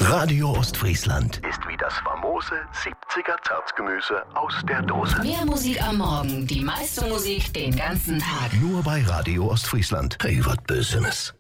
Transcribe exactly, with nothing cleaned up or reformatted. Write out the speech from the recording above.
Radio Ostfriesland. Ist wie das famose siebziger Zartgemüse aus der Dose. Mehr Musik am Morgen, die meiste Musik den ganzen Tag. Nur bei Radio Ostfriesland. Hey, wat Bösenes.